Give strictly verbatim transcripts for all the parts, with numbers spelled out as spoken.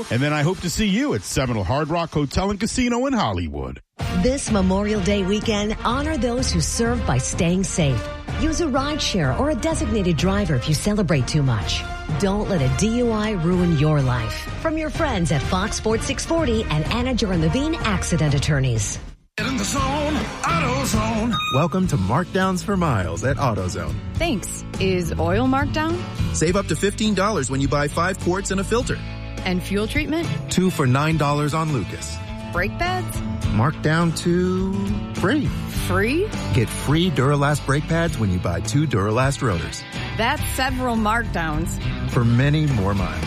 show, and then I hope to see you at Seminole Hard Rock Hotel and Casino in Hollywood. This Memorial Day weekend, honor those who serve by staying safe. Use a rideshare or a designated driver if you celebrate too much. Don't let a D U I ruin your life. From your friends at Fox Sports six forty and Anna Joran-Levine Accident Attorneys. Get in the zone, AutoZone. Welcome to Markdowns for Miles at AutoZone. Thanks. Is oil marked down? Save up to fifteen dollars when you buy five quarts and a filter. And fuel treatment? Two for nine dollars on Lucas. Brake pads? Marked down to free. Free? Get free Duralast brake pads when you buy two Duralast rotors. That's several markdowns. For many more miles.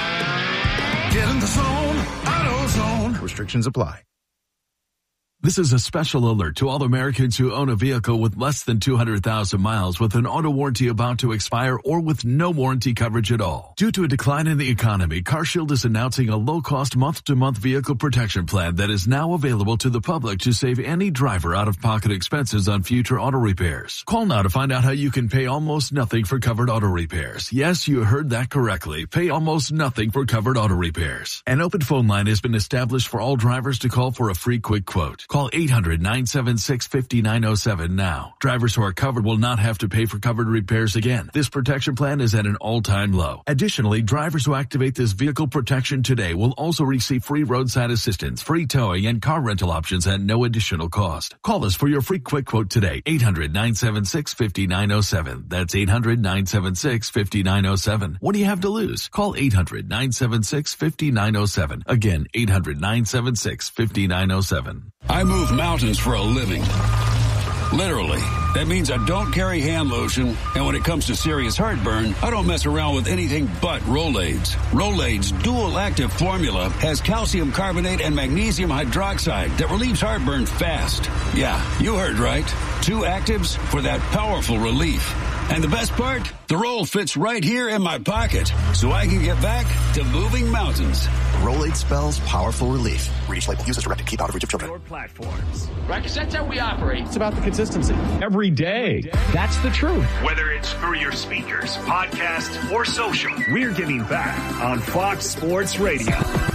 Get in the zone, AutoZone. Restrictions apply. This is a special alert to all Americans who own a vehicle with less than two hundred thousand miles with an auto warranty about to expire or with no warranty coverage at all. Due to a decline in the economy, CarShield is announcing a low-cost month-to-month vehicle protection plan that is now available to the public to save any driver out-of-pocket expenses on future auto repairs. Call now to find out how you can pay almost nothing for covered auto repairs. Yes, you heard that correctly. Pay almost nothing for covered auto repairs. An open phone line has been established for all drivers to call for a free quick quote. Call eight hundred, nine seven six, five nine zero seven now. Drivers who are covered will not have to pay for covered repairs again. This protection plan is at an all-time low. Additionally, drivers who activate this vehicle protection today will also receive free roadside assistance, free towing, and car rental options at no additional cost. Call us for your free quick quote today. eight hundred, nine seven six, five nine zero seven. That's eight hundred, nine seven six, five nine zero seven. What do you have to lose? Call eight hundred, nine seven six, five nine zero seven. Again, eight hundred, nine seven six, five nine zero seven. I move mountains for a living. Literally. That means I don't carry hand lotion, and when it comes to serious heartburn, I don't mess around with anything but Rolaids. Rolaids' dual-active formula has calcium carbonate and magnesium hydroxide that relieves heartburn fast. Yeah, you heard right. Two actives for that powerful relief. And the best part? The roll fits right here in my pocket, so I can get back to moving mountains. Rolade spells powerful relief. Read each label. Use as directed. Keep out of reach of children. Your platforms. Right, because that's how we operate. It's about the consistency. Every day. That's the truth. Whether it's through your speakers, podcast, or social, we're giving back on Fox Sports Radio.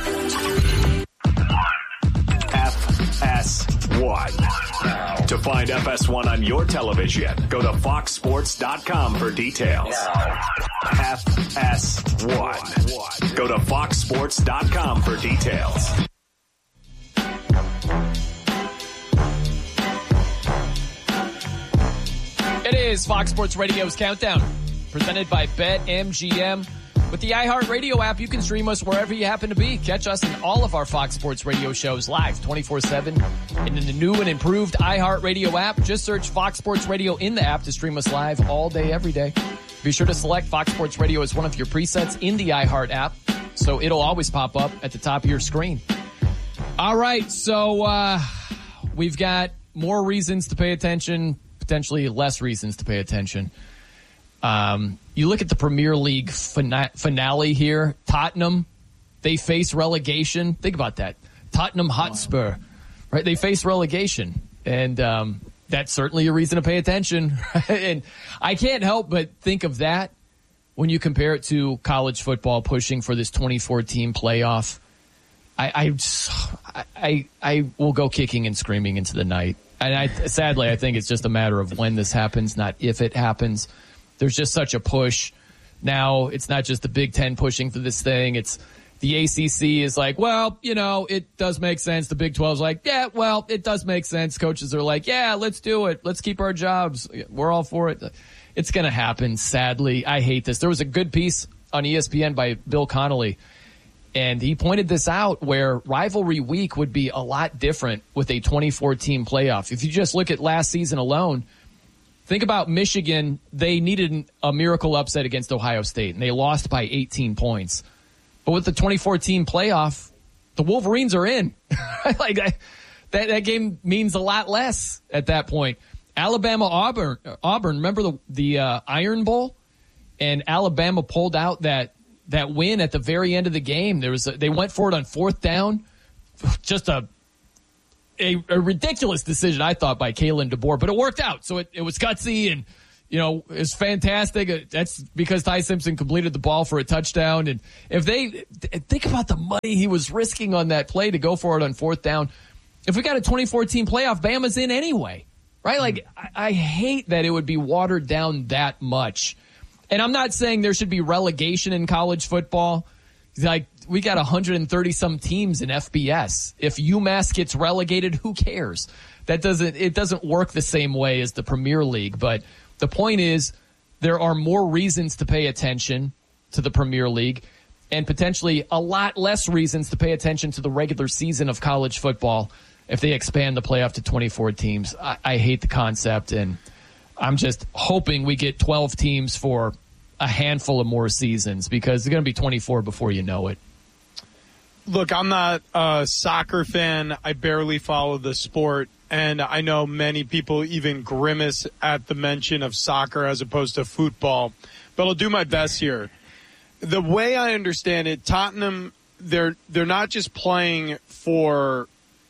F S one. To find F S one on your television, go to fox sports dot com for details. F S one. Go to fox sports dot com for details. It is Fox Sports Radio's Countdown, presented by BetMGM. With the iHeartRadio app, you can stream us wherever you happen to be. Catch us in all of our Fox Sports Radio shows live twenty-four seven. And in the new and improved iHeartRadio app, just search Fox Sports Radio in the app to stream us live all day, every day. Be sure to select Fox Sports Radio as one of your presets in the iHeart app, so it'll always pop up at the top of your screen. All right, so uh we've got more reasons to pay attention, potentially less reasons to pay attention. Um, you look at the Premier League fina- finale here. Tottenham, they face relegation. Think about that. Tottenham Hotspur, right? They face relegation. And um, that's certainly a reason to pay attention. And I can't help but think of that when you compare it to college football pushing for this twenty-four team playoff. I, I, I, I will go kicking and screaming into the night. And I, sadly, I think it's just a matter of when this happens, not if it happens. There's just such a push. Now, it's not just the Big Ten pushing for this thing. It's the A C C is like, well, you know, it does make sense. The Big twelve is like, yeah, well, it does make sense. Coaches are like, yeah, let's do it. Let's keep our jobs. We're all for it. It's going to happen, sadly. I hate this. There was a good piece on E S P N by Bill Connolly, and he pointed this out where rivalry week would be a lot different with a twenty-four team playoff. If you just look at last season alone, think about Michigan. They needed a miracle upset against Ohio State, and they lost by eighteen points. But with the twenty-four team playoff, the Wolverines are in. like that, that game means a lot less at that point. Alabama, Auburn, Auburn. Remember the the uh, Iron Bowl, and Alabama pulled out that that win at the very end of the game. There was a, they went for it on fourth down, just a. A, a ridiculous decision, I thought, by Kalen DeBoer, but it worked out. So it, it was gutsy, and you know, is fantastic. That's because Ty Simpson completed the ball for a touchdown. And if they think about the money he was risking on that play to go for it on fourth down, if we got a twenty fourteen playoff, Bama's in anyway, right? Like, I, I hate that it would be watered down that much. And I'm not saying there should be relegation in college football. Like, we got one hundred thirty some teams in F B S. If UMass gets relegated, who cares? That doesn't, it doesn't work the same way as the Premier League. But the point is, there are more reasons to pay attention to the Premier League and potentially a lot less reasons to pay attention to the regular season of college football if they expand the playoff to twenty-four teams. I, I hate the concept, and I'm just hoping we get twelve teams for a handful of more seasons, because they're going to be twenty-four before you know it. Look, I'm not a soccer fan. I barely follow the sport. And I know many people even grimace at the mention of soccer as opposed to football. But I'll do my best here. The way I understand it, Tottenham, they're they're not just playing for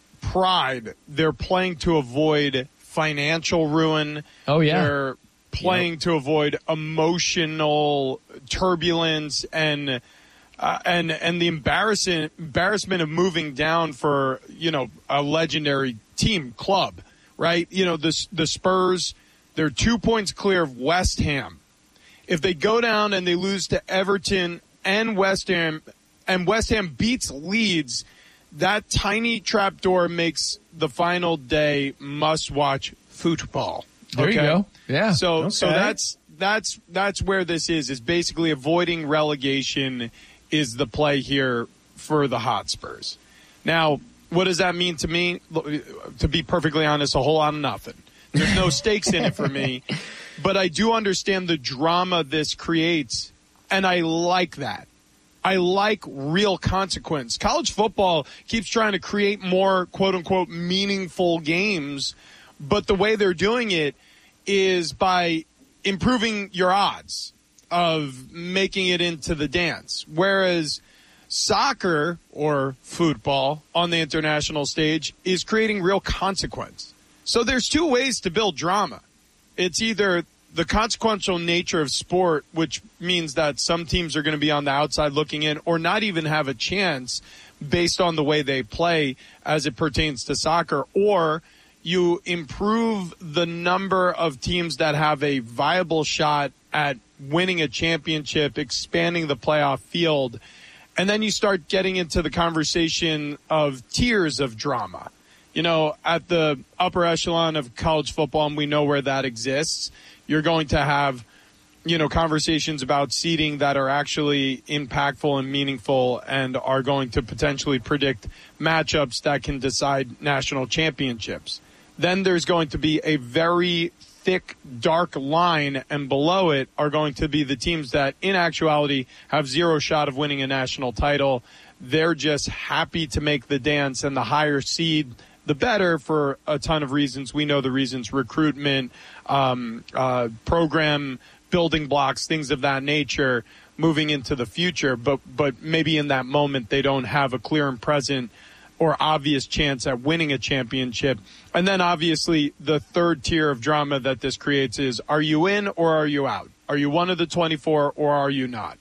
pride. They're playing to avoid financial ruin. Oh, yeah. They're playing yep. to avoid emotional turbulence and uh, and and the embarrassing embarrassment of moving down for, you know, a legendary team club, right? You know, the the Spurs, they're two points clear of West Ham. If they go down and they lose to Everton and West Ham, and West Ham beats Leeds, that tiny trapdoor makes the final day must-watch football. There okay? you go. Yeah. So okay. so that's that's that's where this is. Is basically avoiding relegation is the play here for the Hotspurs. Now, what does that mean to me? To be perfectly honest, a whole lot of nothing. There's no stakes in it for me. But I do understand the drama this creates, and I like that. I like real consequence. College football keeps trying to create more, quote-unquote, meaningful games, but the way they're doing it is by improving your odds of making it into the dance. Whereas soccer or football on the international stage is creating real consequence. So there's two ways to build drama. It's either the consequential nature of sport, which means that some teams are going to be on the outside looking in or not even have a chance based on the way they play as it pertains to soccer, or you improve the number of teams that have a viable shot at winning a championship, expanding the playoff field, and then you start getting into the conversation of tiers of drama. You know, at the upper echelon of college football, and we know where that exists, you're going to have, you know, conversations about seeding that are actually impactful and meaningful and are going to potentially predict matchups that can decide national championships. Then there's going to be a very thick, dark line, and below it are going to be the teams that, in actuality, have zero shot of winning a national title. They're just happy to make the dance, and the higher seed, the better, for a ton of reasons. We know the reasons: recruitment, um, uh, program building blocks, things of that nature moving into the future. But, but maybe in that moment they don't have a clear and present or obvious chance at winning a championship. And then obviously the third tier of drama that this creates is, are you in or are you out? Are you one of the twenty-four or are you not?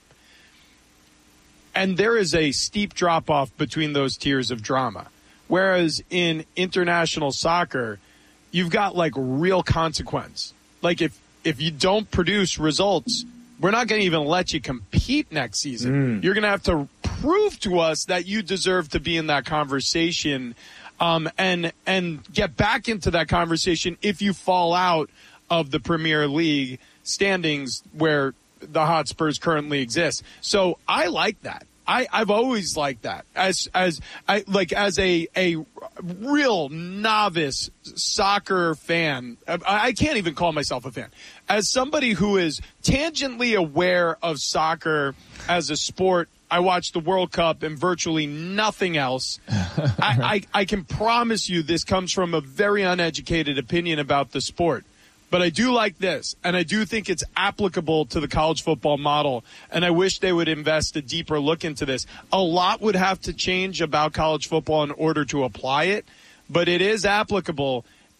And there is a steep drop-off between those tiers of drama. Whereas in international soccer, you've got like real consequence. Like if, if you don't produce results, we're not going to even let you compete next season. Mm. You're going to have to prove to us that you deserve to be in that conversation, um, and and get back into that conversation if you fall out of the Premier League standings where the Hotspurs currently exist. So I like that. I, I've always liked that as as I like as a a real novice soccer fan. I, I can't even call myself a fan. As somebody who is tangentially aware of soccer as a sport, I watch the World Cup and virtually nothing else. I, I I can promise you this comes from a very uneducated opinion about the sport. But I do like this, and I do think it's applicable to the college football model, and I wish they would invest a deeper look into this. A lot would have to change about college football in order to apply it, but it is applicable,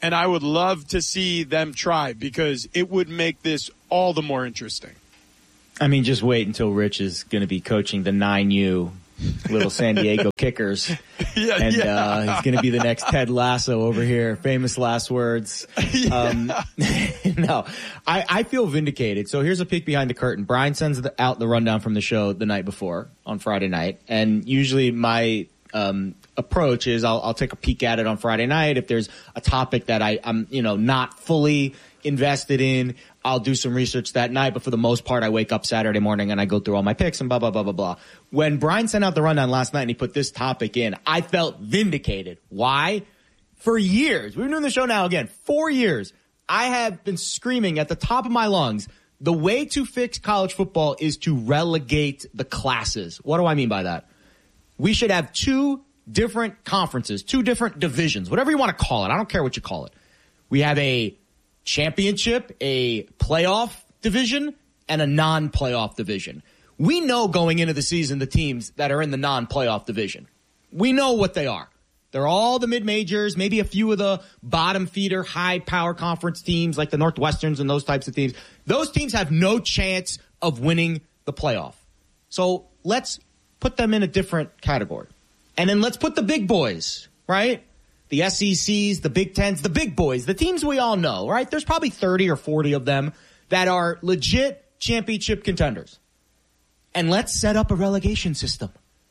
And I would love to see them try because it would make this all the more interesting. I mean, just wait until Rich is going to be coaching the nine U little San Diego Kickers. Yeah, and yeah. Uh, he's going to be the next Ted Lasso over here. Famous last words. Yeah. Um, no, I, I feel vindicated. So here's a peek behind the curtain. Brian sends the, out the rundown from the show the night before on Friday night. And usually my um, approach is I'll, I'll take a peek at it on Friday night. If there's a topic that I, I'm, you know, not fully invested in, I'll do some research that night. But for the most part, I wake up Saturday morning and I go through all my picks and blah, blah, blah, blah, blah. When Brian sent out the rundown last night and he put this topic in, I felt vindicated. Why? For years, we've been doing the show now again, four years, I have been screaming at the top of my lungs, the way to fix college football is to relegate the classes. What do I mean by that? We should have two different conferences, two different divisions, whatever you want to call it. I don't care what you call it. We have a championship, a playoff division, and a non-playoff division. We know going into the season the teams that are in the non-playoff division. We know what they are. They're all the mid-majors, maybe a few of the bottom feeder, high-power conference teams like the Northwesterns and those types of teams. Those teams have no chance of winning the playoff. So let's put them in a different category. And then let's put the big boys, right? The S E Cs, the Big Tens, the big boys, the teams we all know, right? There's probably thirty or forty of them that are legit championship contenders. And let's set up a relegation system.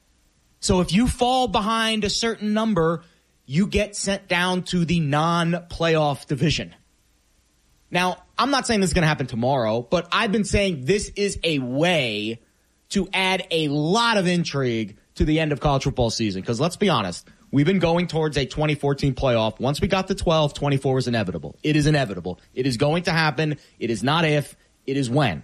So if you fall behind a certain number, you get sent down to the non-playoff division. Now, I'm not saying this is going to happen tomorrow, but I've been saying this is a way to add a lot of intrigue to the end of college football season. Because let's be honest, we've been going towards a twenty fourteen playoff. Once we got to twelve, twenty-four was inevitable. It is inevitable. It is going to happen. It is not if, it is when.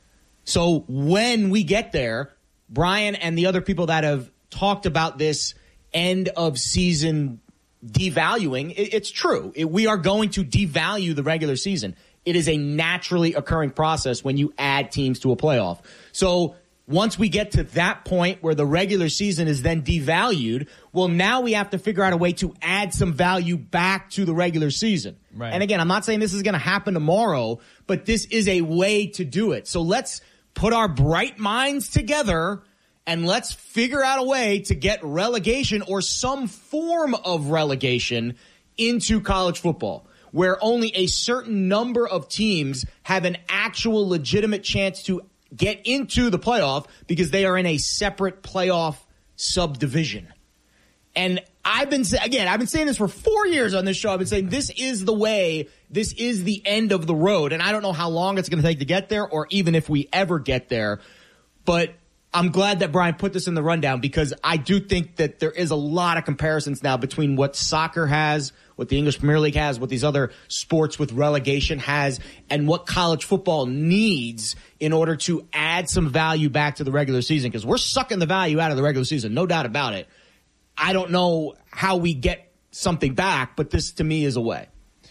So when we get there, Brian and the other people that have talked about this end of season devaluing, it, it's true. It, we are going to devalue the regular season. It is a naturally occurring process when you add teams to a playoff. So once we get to that point where the regular season is then devalued, well, now we have to figure out a way to add some value back to the regular season. Right. And again, I'm not saying this is going to happen tomorrow, but this is a way to do it. So let's put our bright minds together and let's figure out a way to get relegation or some form of relegation into college football, where only a certain number of teams have an actual legitimate chance to get into the playoff because they are in a separate playoff subdivision. And I've been, again, I've been saying this for four years on this show. I've been saying this is the way, this is the end of the road. And I don't know how long it's going to take to get there or even if we ever get there. But I'm glad that Brian put this in the rundown because I do think that there is a lot of comparisons now between what soccer has, what the English Premier League has, what these other sports with relegation has, and what college football needs in order to add some value back to the regular season because we're sucking the value out of the regular season, no doubt about it. I don't know how we get something back, but this to me is a way.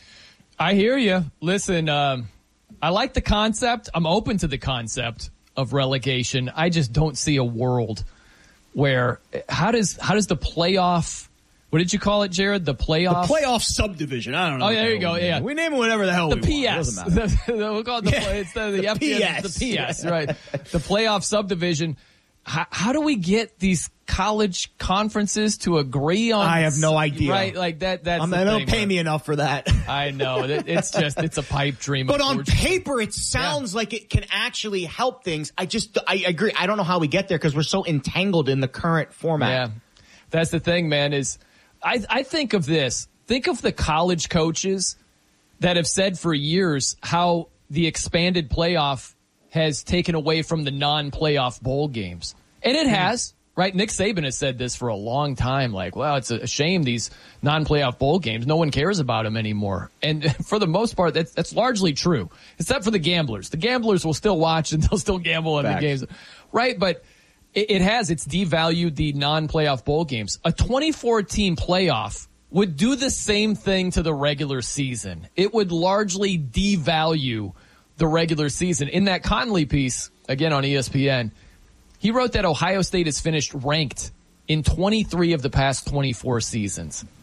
I hear you. Listen, um, I like the concept. I'm open to the concept of relegation. I just don't see a world where how does how does the playoff, what did you call it, Jared? The playoff? The playoff subdivision. I don't know. Oh, there you go. Yeah. We name it whatever the hell the we P S. want. It doesn't matter. We'll call it the, Yeah. instead of the, The F P S, P S. the P S, right. The playoff subdivision. How, how do we get these college conferences to agree on? I have no idea. Right, like that. That's I'm, the they don't thing, pay right? me enough for that. I know. It, it's just, it's a pipe dream. But on paper, it sounds yeah. like it can actually help things. I just, I agree. I don't know how we get there because we're so entangled in the current format. Yeah, that's the thing, man, is I, I think of this. Think of the college coaches that have said for years how the expanded playoff has taken away from the non-playoff bowl games. And it has, right? Nick Saban has said this for a long time. Like, well, it's a shame these non-playoff bowl games. No one cares about them anymore. And for the most part, that's, that's largely true, except for the gamblers. The gamblers will still watch and they'll still gamble on Facts. the games. Right? But it, it has. It's devalued the non-playoff bowl games. A twenty-four team playoff would do the same thing to the regular season. It would largely devalue the regular season. In that Conley piece, again on E S P N, he wrote that Ohio State has finished ranked in twenty-three of the past twenty-four seasons.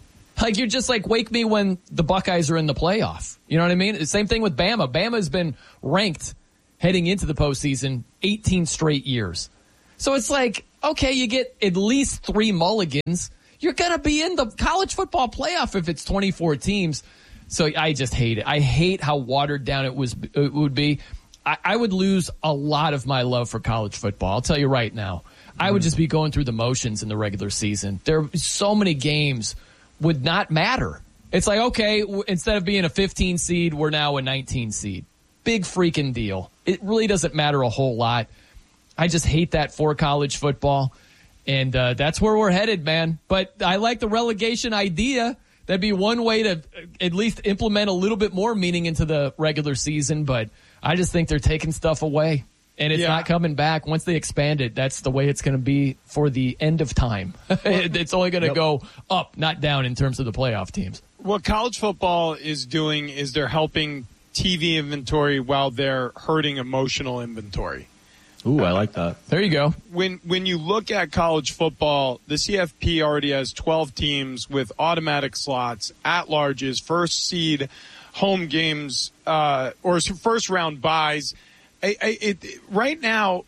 Like, you're just like, wake me when the Buckeyes are in the playoff. You know what I mean? The same thing with Bama. Bama's been ranked heading into the postseason eighteen straight years. So it's like, okay, you get at least three mulligans. You're going to be in the college football playoff if it's twenty-four teams. So I just hate it. I hate how watered down it was. It would be. I, I would lose a lot of my love for college football. I'll tell you right now. I would just be going through the motions in the regular season. There are so many games would not matter. It's like, okay, instead of being a fifteen seed, we're now a nineteen seed. Big freaking deal. It really doesn't matter a whole lot. I just hate that for college football. And uh, that's where we're headed, man. But I like the relegation idea. That'd be one way to at least implement a little bit more meaning into the regular season. But I just think they're taking stuff away. And it's yeah. not coming back. Once they expand it, that's the way it's going to be for the end of time. It's only going to yep. go up, not down in terms of the playoff teams. What college football is doing is they're helping T V inventory while they're hurting emotional inventory. Ooh, I like that. There you go. When when you look at college football, the C F P already has twelve teams with automatic slots, at-larges, first seed home games, uh, or first round buys. I, I, it, right now,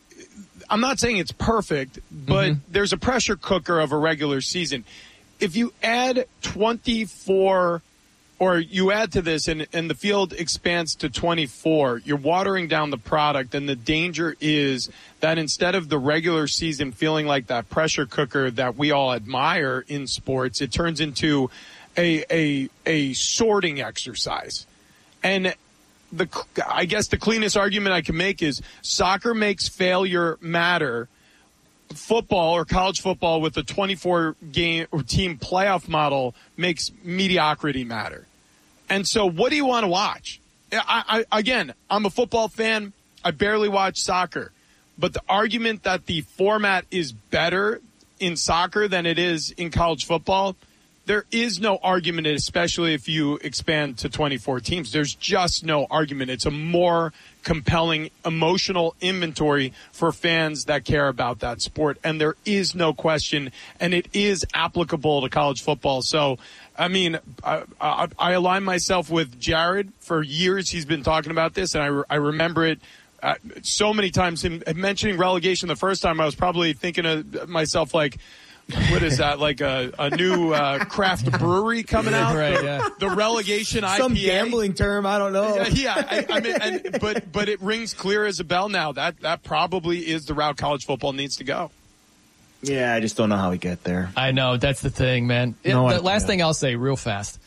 I'm not saying it's perfect, but mm-hmm. there's a pressure cooker of a regular season. If you add twenty-four, or you add to this and, and the field expands to twenty-four, you're watering down the product, and the danger is that instead of the regular season feeling like that pressure cooker that we all admire in sports, it turns into a a, a sorting exercise. And The, I guess the cleanest argument I can make is soccer makes failure matter. Football or college football with a twenty-four game or team playoff model makes mediocrity matter. And so what do you want to watch? I, I, again, I'm a football fan. I barely watch soccer. But the argument that the format is better in soccer than it is in college football, there is no argument, especially if you expand to twenty-four teams. There's just no argument. It's a more compelling emotional inventory for fans that care about that sport. And there is no question, and it is applicable to college football. So, I mean, I, I, I align myself with Jared. For years he's been talking about this, and I, re- I remember it uh, so many times. Him mentioning relegation the first time, I was probably thinking of myself like, what is that, like a, a new uh, craft brewery coming out? Right, the, yeah. the relegation I P A. Some gambling term, I don't know. Yeah, yeah I, I mean, and, but but it rings clear as a bell now. That that probably is the route college football needs to go. Yeah, I just don't know how we get there. I know, that's the thing, man. It, no, the I, last yeah. thing I'll say real fast,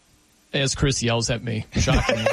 as Chris yells at me, shockingly.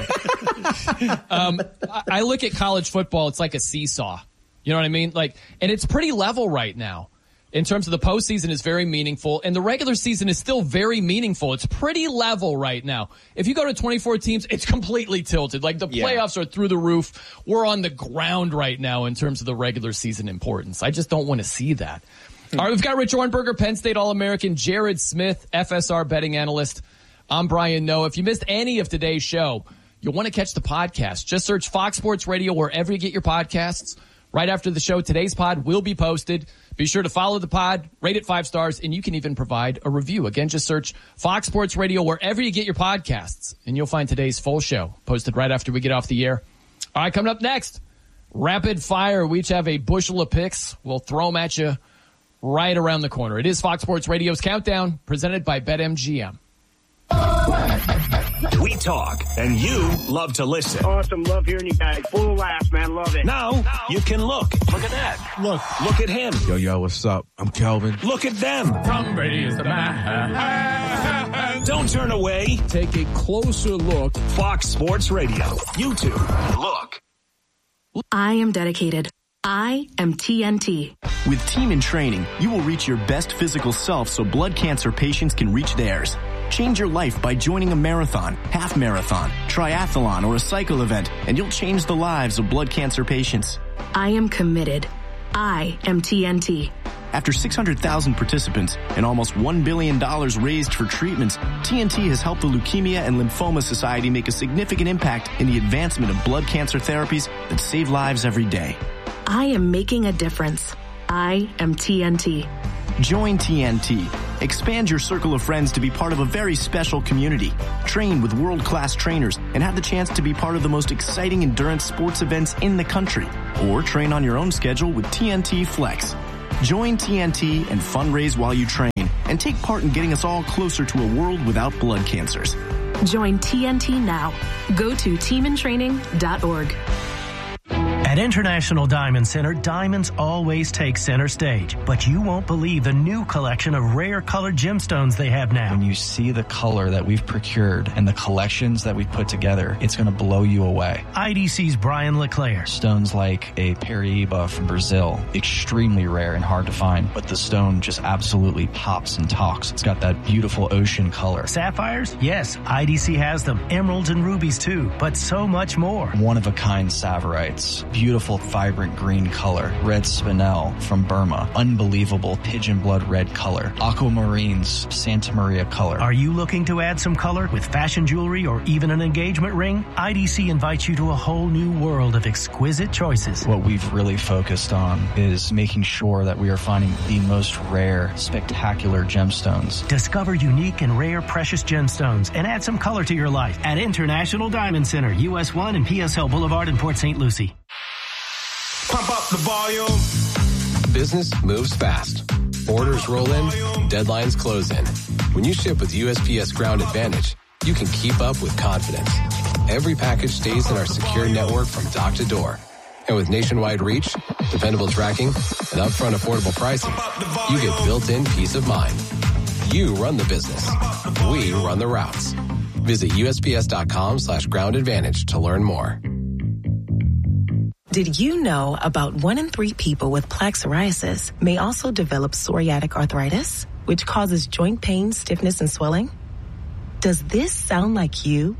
um, I, I look at college football, it's like a seesaw. You know what I mean? Like, and it's pretty level right now. In terms of the postseason is very meaningful, and the regular season is still very meaningful. It's pretty level right now. If you go to twenty-four teams, it's completely tilted. Like, the yeah. playoffs are through the roof. We're on the ground right now in terms of the regular season importance. I just don't want to see that. Hmm. All right, we've got Rich Ornberger, Penn State All-American, Jared Smith, F S R betting analyst. I'm Brian Noe. If you missed any of today's show, you'll want to catch the podcast. Just search Fox Sports Radio wherever you get your podcasts. Right after the show, today's pod will be posted. Be sure to follow the pod, rate it five stars, and you can even provide a review. Again, just search Fox Sports Radio wherever you get your podcasts, and you'll find today's full show posted right after we get off the air. All right, coming up next, rapid fire. We each have a bushel of picks. We'll throw them at you right around the corner. It is Fox Sports Radio's Countdown, presented by BetMGM. We talk, and you love to listen. Awesome. Love hearing you guys. Full laughs, man. Love it. Now, now, you can look. Look at that. Look. Look at him. Yo, yo, what's up? I'm Kelvin. Look at them. Tom Brady is the man. Don't turn away. Take a closer look. Fox Sports Radio. YouTube. Look. I am dedicated. I am T N T. With Team in Training, you will reach your best physical self so blood cancer patients can reach theirs. Change your life by joining a marathon, half marathon, triathlon, or a cycle event, and you'll change the lives of blood cancer patients. I am committed. I am T N T. After six hundred thousand participants and almost one billion dollars raised for treatments, T N T has helped the Leukemia and Lymphoma Society make a significant impact in the advancement of blood cancer therapies that save lives every day. I am making a difference. I am T N T. Join T N T. Expand your circle of friends to be part of a very special community. Train with world-class trainers and have the chance to be part of the most exciting endurance sports events in the country. Or train on your own schedule with T N T Flex. Join T N T and fundraise while you train and take part in getting us all closer to a world without blood cancers. Join T N T now. Go to team in training dot org. At International Diamond Center, diamonds always take center stage, but you won't believe the new collection of rare colored gemstones they have now. When you see the color that we've procured and the collections that we've put together, it's going to blow you away. I D C's Brian LeClaire. Stones like a Paraíba from Brazil, extremely rare and hard to find, but the stone just absolutely pops and talks. It's got that beautiful ocean color. Sapphires? Yes, I D C has them. Emeralds and rubies too, but so much more. One-of-a-kind Saverites. Beautiful, vibrant green color. Red spinel from Burma. Unbelievable pigeon blood red color. Aquamarines, Santa Maria color. Are you looking to add some color with fashion jewelry or even an engagement ring? I D C invites you to a whole new world of exquisite choices. What we've really focused on is making sure that we are finding the most rare, spectacular gemstones. Discover unique and rare precious gemstones and add some color to your life at International Diamond Center, U S one and P S L Boulevard in Port Saint Lucie. Pump up the volume. Business moves fast. Orders roll in, deadlines close in. When you ship with U S P S Ground Advantage, you can keep up with confidence. Every package stays in our secure network from dock to door. And with nationwide reach, dependable tracking, and upfront affordable pricing, you get built-in peace of mind. You run the business. We run the routes. Visit USPS.com slash ground advantage to learn more. Did you know about one in three people with plaque psoriasis may also develop psoriatic arthritis, which causes joint pain, stiffness, and swelling? Does this sound like you?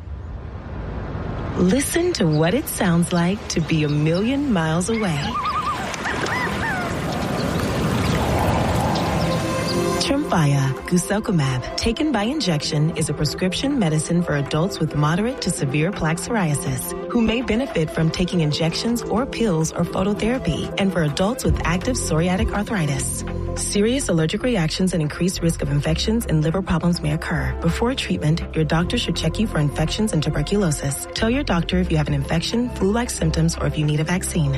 Listen to what it sounds like to be a million miles away. Tremfya guselkumab, taken by injection, is a prescription medicine for adults with moderate to severe plaque psoriasis who may benefit from taking injections or pills or phototherapy, and for adults with active psoriatic arthritis. Serious allergic reactions and increased risk of infections and liver problems may occur. Before treatment, your doctor should check you for infections and tuberculosis. Tell your doctor if you have an infection, flu-like symptoms, or if you need a vaccine.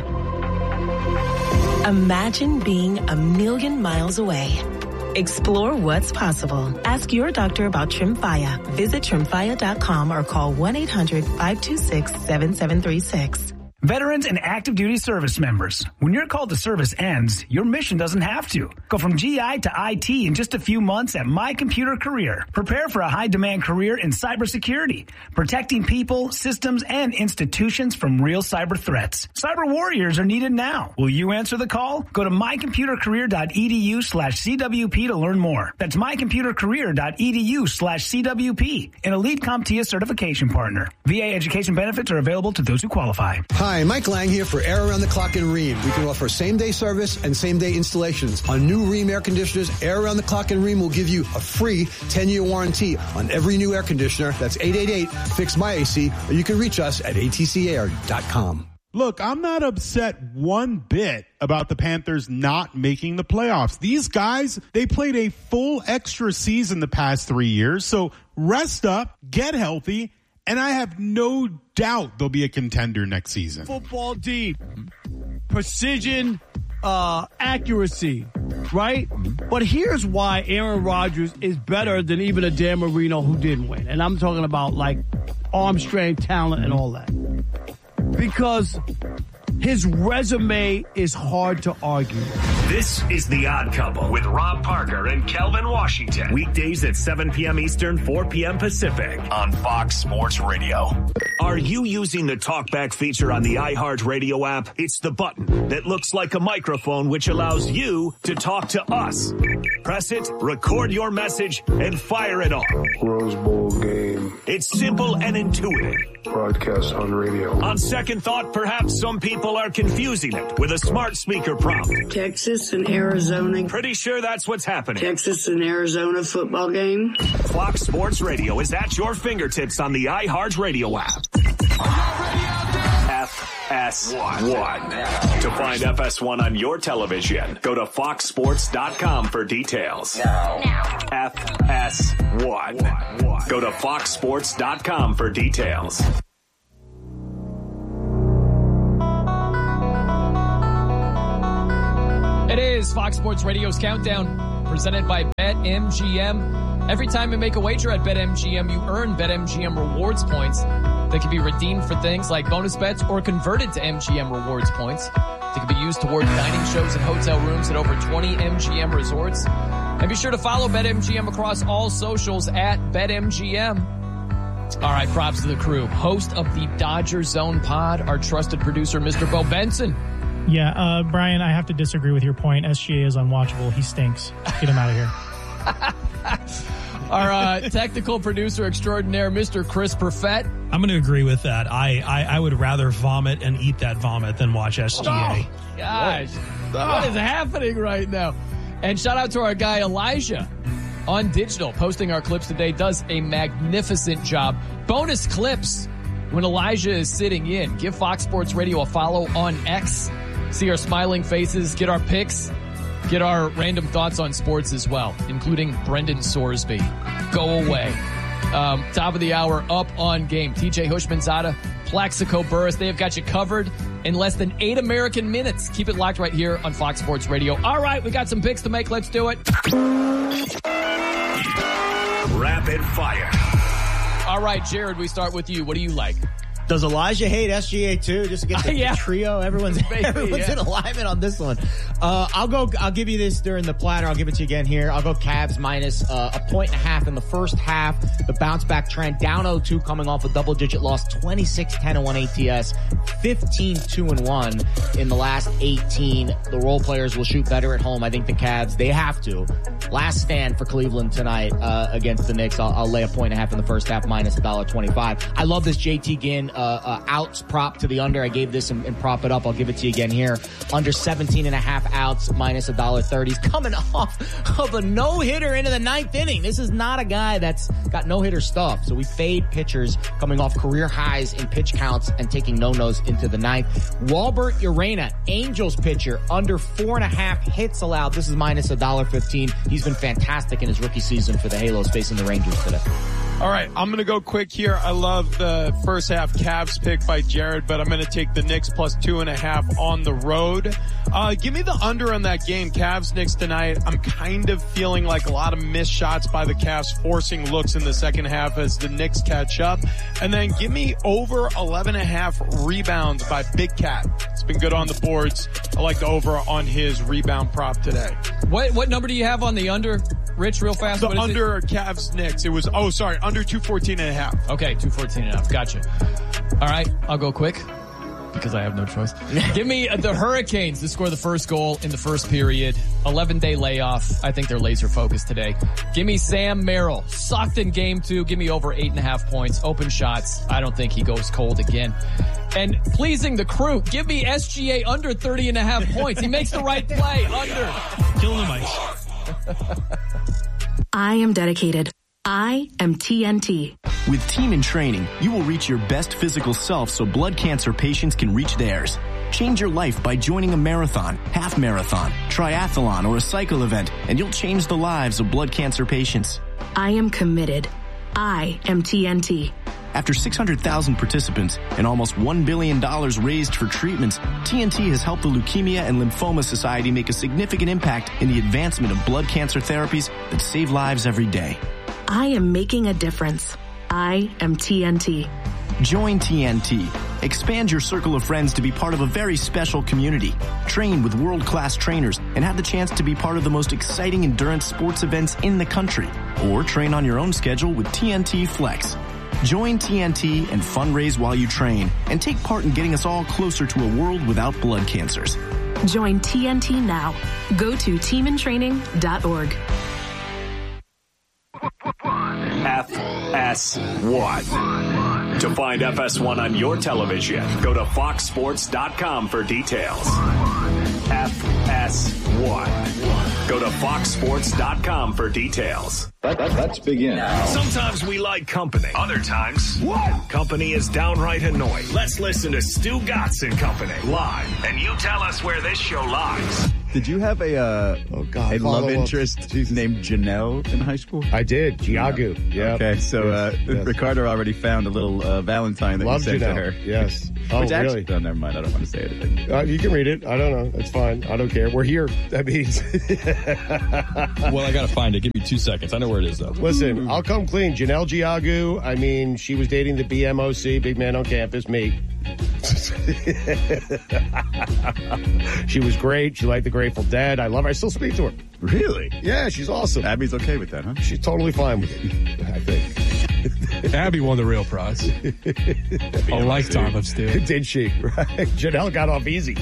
Imagine being a million miles away. Explore what's possible. Ask your doctor about Tremfya. Visit Tremfya dot com or call one eight hundred five two six seven seven three six. Veterans and active duty service members, when your call to service ends, your mission doesn't have to. Go from G I to I T in just a few months at My Computer Career. Prepare for a high-demand career in cybersecurity, protecting people, systems, and institutions from real cyber threats. Cyber warriors are needed now. Will you answer the call? Go to mycomputercareer.edu slash CWP to learn more. That's mycomputercareer.edu slash CWP, an Elite CompTIA certification partner. V A education benefits are available to those who qualify. Hi, Mike Lang here for Air Around the Clock in Rheem. We can offer same-day service and same-day installations. On new Rheem air conditioners, Air Around the Clock in Rheem will give you a free ten-year warranty on every new air conditioner. That's eight eight eight, fix my A C, or you can reach us at A T C air dot com. Look, I'm not upset one bit about the Panthers not making the playoffs. These guys, they played a full extra season the past three years, so rest up, get healthy, and I have no doubt they'll be a contender next season. Football deep, precision, uh, accuracy, right? But here's why Aaron Rodgers is better than even a Dan Marino who didn't win. And I'm talking about like arm strength, talent, and all that. Because his resume is hard to argue. This is The Odd Couple with Rob Parker and Kelvin Washington. Weekdays at seven p.m. Eastern, four p.m. Pacific on Fox Sports Radio. Are you using the TalkBack feature on the iHeartRadio app? It's the button that looks like a microphone which allows you to talk to us. Press it, record your message, and fire it off. Rose Bowl game. It's simple and intuitive. Broadcast on radio. On second thought, perhaps some people are confusing it with a smart speaker prompt. Texas and Arizona. Pretty sure that's what's happening. Texas and Arizona football game. Fox Sports Radio is at your fingertips on the iHeartRadio app. Are y'all ready out there? F S one. To find F S one on your television, go to fox sports dot com for details. F S one. Go to fox sports dot com for details. It is Fox Sports Radio's Countdown, presented by BetMGM. Every time you make a wager at BetMGM, you earn BetMGM rewards points that can be redeemed for things like bonus bets or converted to M G M rewards points. They can be used toward dining shows and hotel rooms at over twenty M G M resorts. And be sure to follow BetMGM across all socials at BetMGM. All right, props to the crew. Host of the Dodger Zone Pod, our trusted producer, Mister Bo Benson. Yeah, uh, Brian, I have to disagree with your point. S G A is unwatchable. He stinks. Get him out of here. Our uh, technical producer extraordinaire, Mister Chris Perfett. I'm going to agree with that. I, I, I would rather vomit and eat that vomit than watch S G A. Oh, gosh, what is happening right now? And shout out to our guy, Elijah, on digital, posting our clips today. Does a magnificent job. Bonus clips when Elijah is sitting in. Give Fox Sports Radio a follow on X. See our smiling faces, get our picks, get our random thoughts on sports as well, including Brendan Sorsby. Go away. Um, top of the hour, up on game. T J Hushmanzada, Plaxico Burress, they have got you covered in less than eight American minutes. Keep it locked right here on Fox Sports Radio. All right, we got some picks to make. Let's do it. Rapid fire. All right, Jared, we start with you. What do you like? Does Elijah hate S G A too? Just to get the, uh, yeah. the trio, everyone's Maybe, everyone's yeah. in alignment on this one. Uh, I'll go. I'll give you this during the platter. I'll give it to you again here. I'll go Cavs minus uh, a point and a half in the first half. The bounce back trend down oh two, coming off a double digit loss, twenty-six ten and one A T S, fifteen two and one in the last eighteen. The role players will shoot better at home. I think the Cavs, they have to. Last stand for Cleveland tonight uh, against the Knicks. I'll, I'll lay a point and a half in the first half, minus one dollar twenty-five. I love this J T Ginn uh, uh, outs prop to the under. I gave this and, and prop it up. I'll give it to you again here. Under seventeen and a half outs, minus one dollar thirty. He's coming off of a no-hitter into the ninth inning. This is not a guy that's got no-hitter stuff. So we fade pitchers coming off career highs in pitch counts and taking no-nos into the ninth. Walbert Urena, Angels pitcher, under four and a half hits allowed. This is minus one dollar fifteen. He's been fantastic in his rookie season for the Halos facing the Rangers today. All right, I'm going to go quick here. I love the first half Cavs pick by Jared, but I'm going to take the Knicks plus two and a half on the road. Uh, give me the under on that game, Cavs-Knicks tonight. I'm kind of feeling like a lot of missed shots by the Cavs, forcing looks in the second half as the Knicks catch up. And then give me over eleven and a half rebounds by Big Cat. It's been good on the boards. I like the over on his rebound prop today. What what number do you have on the under, Rich, real fast? The what is under it? Cavs-Knicks. It was, oh, sorry, under two fourteen and a half. Okay, two fourteen and a half. Gotcha. All right, I'll go quick because I have no choice. Give me the Hurricanes to score the first goal in the first period. eleven-day layoff. I think they're laser focused today. Give me Sam Merrill. Sucked in game two. Give me over eight and a half points. Open shots. I don't think he goes cold again. And pleasing the crew, give me S G A under thirty and a half points. He makes the right play. Under. Kill the mice. I am dedicated. I am T N T. With Team in Training, you will reach your best physical self so blood cancer patients can reach theirs. Change your life by joining a marathon, half marathon, triathlon, or a cycle event, and you'll change the lives of blood cancer patients. I am committed. I am T N T. After six hundred thousand participants and almost one billion dollars raised for treatments, T N T has helped the Leukemia and Lymphoma Society make a significant impact in the advancement of blood cancer therapies that save lives every day. I am making a difference. I am T N T. Join T N T. Expand your circle of friends to be part of a very special community. Train with world-class trainers and have the chance to be part of the most exciting endurance sports events in the country. Or train on your own schedule with T N T Flex. Join T N T and fundraise while you train and take part in getting us all closer to a world without blood cancers. Join T N T now. Go to team in training dot org. F S one. To find F S one on your television, go to fox sports dot com for details. F S one. Go to fox sports dot com for details. Let, let, let's begin. Sometimes we like company. Other times, what? Company is downright annoying. Let's listen to Stu Gatz and Company live, and you tell us where this show lies. Did you have a uh, oh God, a love interest Jesus. named Janelle in high school? I did. Giagu. Yeah. Okay, so uh, yes. Ricardo already found a little uh, Valentine that Love he sent Janelle. to her. Yes. Oh, Which actually, really? no, never mind. I don't want to say anything. Uh, you can read it. I don't know. It's fine. I don't care. We're here. That means. Well, I got to find it. Give me two seconds. I know where it is, though. Listen, I'll come clean. Janelle Giagu. I mean, she was dating the B M O C, big man on campus, me. She was great. She liked the Grateful Dead. I love her. I still speak to her. Really? Yeah, she's awesome. Abby's okay with that, huh? She's totally fine with it, I think. Abby won the real prize. A lifetime of Stu. Did she? Right. Janelle got off easy.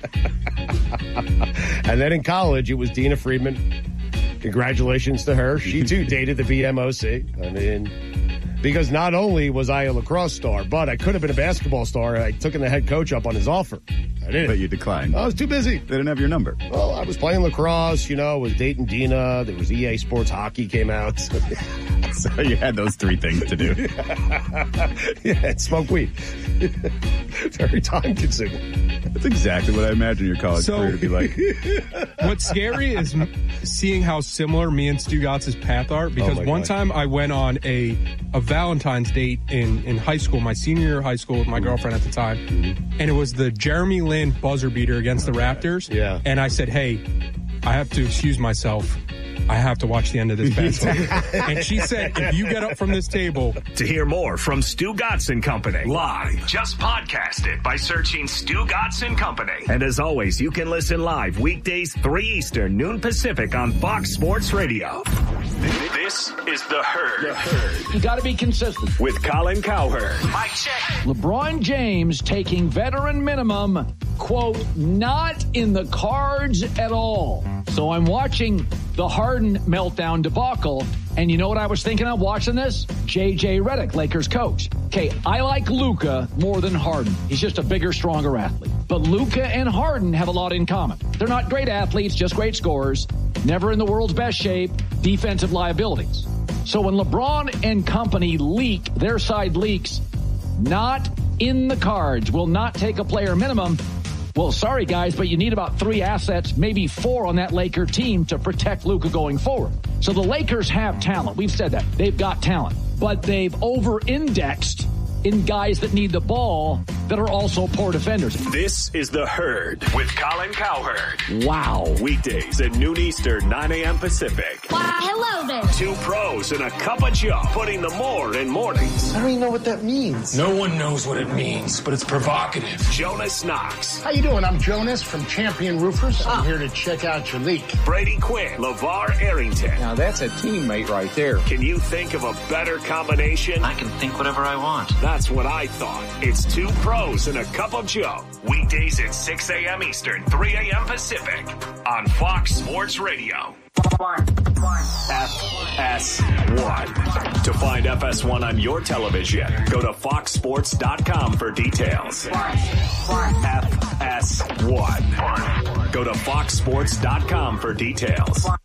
And then in college, it was Dina Friedman. Congratulations to her. She, too, dated the B M O C. I mean, because not only was I a lacrosse star, but I could have been a basketball star. I took in the head coach up on his offer. I didn't. But you declined. I was too busy. They didn't have your number. Well, I was playing lacrosse, you know, was dating Dina. There was E A Sports Hockey came out. So you had those three things to do. Yeah, and smoke weed. Very time consuming. That's exactly what I imagine your college So- career to be like. What's scary is m- seeing how similar me and Stu Gatz's path are. Because Oh my one God. time I went on a a Valentine's date in, in high school, my senior year of high school with my girlfriend at the time. And it was the Jeremy Lin buzzer beater against the Raptors. Yeah. And I said, hey, I have to excuse myself. I have to watch the end of this basketball. And she said, if you get up from this table. To hear more from Stu Gatz and Company live, just podcast it by searching Stu Gatz and Company. And as always, you can listen live weekdays three Eastern, noon Pacific on Fox Sports Radio. This is The Herd. The Herd. You got to be consistent. With Colin Cowherd. Mike check. LeBron James taking veteran minimum, quote, not in the cards at all. So I'm watching the Harden meltdown debacle, and you know what I was thinking of watching this? J J Redick, Lakers coach. Okay, I like Luka more than Harden. He's just a bigger, stronger athlete. But Luka and Harden have a lot in common. They're not great athletes, just great scorers. Never in the world's best shape. Defensive liabilities. So when LeBron and company leak, their side leaks, not in the cards, will not take a player minimum. Well, sorry, guys, but you need about three assets, maybe four on that Laker team to protect Luka going forward. So the Lakers have talent. We've said that. They've got talent. But they've over-indexed in guys that need the ball that are also poor defenders. This is The Herd with Colin Cowherd. Wow. Weekdays at noon Eastern, nine a.m. Pacific. Wow, hello there. Two pros and a cup of Joe, putting the more in mornings. I don't even know what that means. No one knows what it means, but it's provocative. Jonas Knox. How you doing? I'm Jonas from Champion Roofers. I'm here to check out your leak. Brady Quinn. LeVar Arrington. Now that's a teammate right there. Can you think of a better combination? I can think whatever I want. That's what I thought. It's two pros and a cup of Joe. Weekdays at six a.m. Eastern, three a.m. Pacific on Fox Sports Radio. F S one. To find F S one on your television, go to fox sports dot com for details. F S one. Go to fox sports dot com for details.